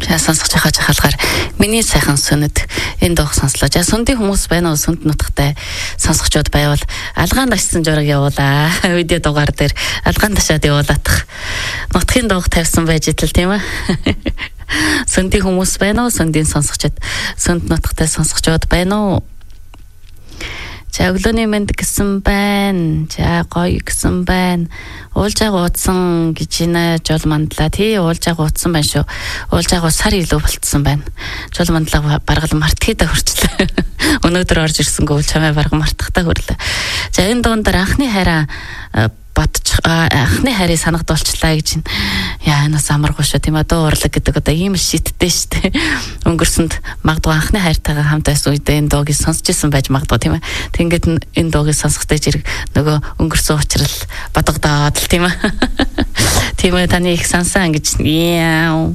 Сонсож байгаа жахалгаар миний сайхан сүнэд энэ дууг сонслоо. За сүндийн хүмүүс байна уу? Сүнд нутагтай сонсогчдод байвал алгаан дашсан жураг явуулаа. Видео дугаар дээр алгаан дашаад явуулаадах. Нутгийн дууг тавьсан байж идэл тийм ээ. Сүндийн хүмүүс байна уу? Сүндийн сонсогчдод сүнд нутагтай сонсогчдод байна уу? За өглөөний мэнд гэсэн байна. За гоё гэсэн байна. Уулжааг уудсан гэж нэ жол мандлаа. Тий уулжааг уудсан байна шүү. Уулжааг сар илүү болцсон байна. Жол мандлаа баргал мартхийдэ хүрчлээ. Өнөөдөр орж ирсэнгүй бол чамаа барга мартахтаа хүрлээ. За энэ дуундар анхны хайраа анхны хайрыг санагдуулчлаа гэж яа нас амаргүй шүү тийм ээ. Дуу урлаг гэдэг одоо ийм шиттэй шүү дээ. Өнгөрсөнд магадгүй анхны хайртайгаа хамт байсан үедээ энэ дуугийг сонсч ирсэн байж магадгүй тийм ээ. Тэгэнгүүт энэ дуугийг сонсохтой зэрэг нөгөө өнгөрсөн уучрал бодогдоод л тийм ээ. Тийм ээ таны их сансан гэж яа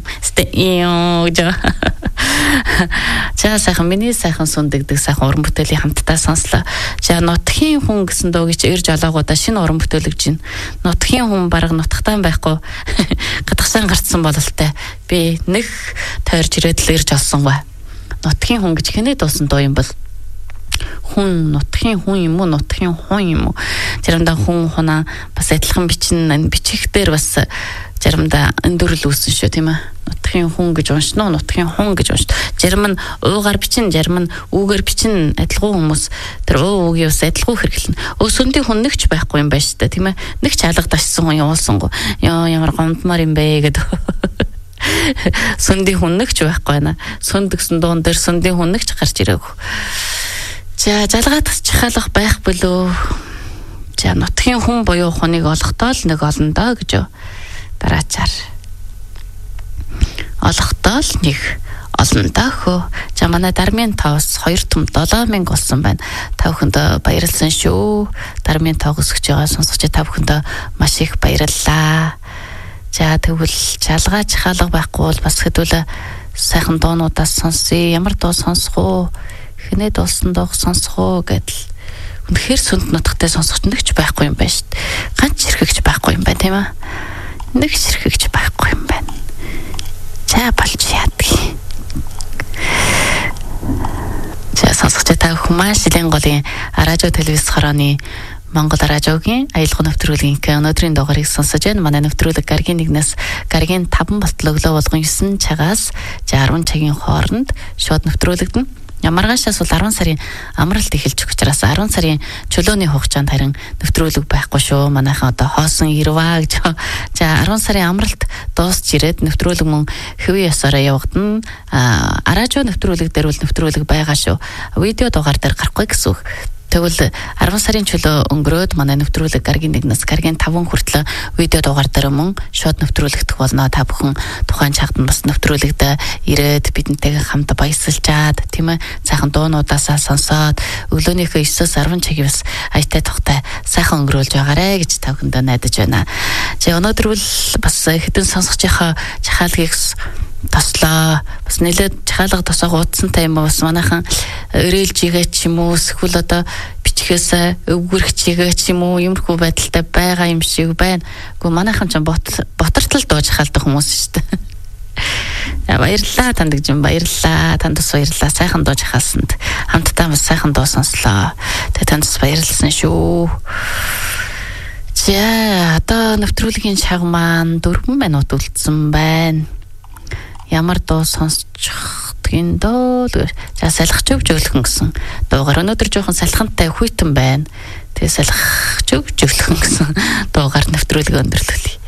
За сайхан миний сайхан сүндэгдэг сайхан уран бүтээлийн хамтдаа сонслоо. За нутгийн хүн гэсэн дуугийг ирж олоогуудаа шинэ уран бүтээл гэж байна. Нутгийн хүн бараг нутагтаа байхгүй гадагшаан гарцсан бололтой. Би нэг тойрж ирээд л ирж олсонгүй. Нутгийн хүн гэж хэнэ дуусан дуу юм бол хүн нутгийн хүн юм уу нутгийн хүн юм уу? Заримдаа хүн хунаа бас адилхан бичих дээр бас заримдаа өндөрл үүсэн шүү тийм ээ. Нутгийн хүн гэж уншно, нутгийн хүн гэж уншд. Зарим нь уугаар бичин, зарим нь үүгээр бичин адилгүй хүмүүс тэр уугийн ус адилгүй хэрэглэнэ. Сүндийн хүн нэгч байхгүй юм байна шүү дээ тийм ээ. Нэг ч алга дашсан хүн явуулсангүй. Яа ямар гомдмар юм бэ гэдэг. Сүндийн хүн нэгч байхгүй байна. Сүнд гэсэн дуун дээр сүндийн хүн нэгч гарч ирээгүй. За жалгаад чахалах байх болов. За нутгийн хүн буюу хуныг олохдоо л нэг олон доо гэж юу. Дараачаар олохдоо л нэг олон доо хөө. За манай Дармын тоос 2 том 7000 болсон байна. Та бүхэнд баярлсан шүү. Дармын тоог өсгөж байгаа сонсогч та бүхэнд маш их баярлалаа. За тэгвэл жалгаа чахалга байхгүй бол бас хэдүүл сайхан дуунуудаас сонсъё. Ямар дуу сонсох уу? Хинээ дуулсан дууг сонсох уу гэдэл. Үнэхээр сүнд нутагтай сонсогч нэгч байхгүй юм байна шүү дээ. Ганц хэрхэгч байхгүй юм байна тийм ээ. Нэг хэрхэгч байхгүй юм байна. За болж яадаг. За сонсогч та бүхэн маш илийн голын радио телевиз хорооны Монгол радиогийн аялал нэвтрүүлгийн өнөөдрийн дугаарыг сонсож байна. Манай нэвтрүүлэг гаргийн 1-ээс гаргийн 5 болтол өглөө болгон 9 цагаас 10 цагийн хооронд шууд нэвтрүүлэгдэнэ. Маргаашаас бол 10 сарын амралт эхэлж учраас 10 сарын чөлөөний хугацаанд харин нэвтрүүлэг байхгүй шүү. Манайхан одоо хоосон ирваа гэж. За 10 сарын амралт дуусч ирээд нэвтрүүлэг мөн хэвийн ёсороо явагдана. Радио нэвтрүүлэг дээр бол нэвтрүүлэг байгаа шүү. Видео дугаар дээр гарахгүй гэсэн үг. Тэгвэл 10 сарын чөлөө өнгөрөөд манай нэвтрүүлэг гаргийн 1-ээс гаргийн 5 хүртэл видео дугаар дээр мөн шууд нэвтрүүлэгдэх болно. Та бүхэн тухайн чагтан бас нэвтрүүлэгт ирээд бидэнтэйгээ хамт баясалчаад тийм ээ сайхан дуунуудаасаа сонсоод өглөөнийхөө 9-ээс 10 цагийн бас аятай тухтай сайхан өнгөрүүлж байгаарэ гэж та бүхэнд найдаж байна. За өнөөдөр бол бас хэдэн сонсогчийнхаа жахаалгийг тослоо. Бас нэлээд чахалга тосоог уудсантай юм бас манайхан өрөөлж игээ ч юм уу эсвэл одоо бичгээс өвгөрч игээ ч юм уу юмрхүү байдалтай байгаа юм шиг байна. Гэхдээ манайхан ч ботортол дууж халдах хүмүүс шүү дээ. Баярлалаа танд гэж баярлалаа. Танд бас баярлалаа. Сайхан дууж халсанд хамтдаа бас сайхан дуу сонслоо. Тэгээ танд бас баярлсан шүү. За одоо нэвтрүүлгийн чаг маань 4 минут үлдсэн байна. Ямар дуу сонсчихдгийн дөө. За салхич өвжөглөхөн гэсэн дуугаар өнөөдөр жоохон салхантай хүйтэн байна. Тэгээ салхич өвжөглөхөн гэсэн дуугаар нэвтрүүлэг өндөрлөлье.